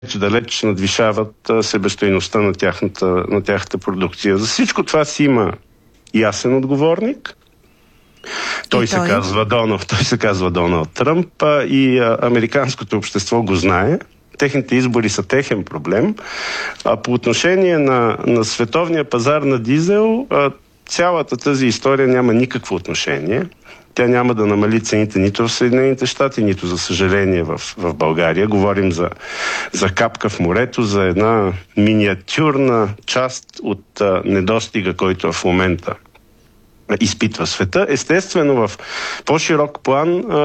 далеч надвишават себестойността на тяхната продукция. За всичко това си има ясен отговорник. Той се казва Доналд Тръмп и американското общество го знае. Техните избори са техен проблем. А по отношение на световния пазар на дизел, цялата тази история няма никакво отношение. Тя няма да намали цените нито в Съединените щати, нито, за съжаление, в България. Говорим за капка в морето, за една миниатюрна част от недостига, който в момента изпитва света. Естествено, в по-широк план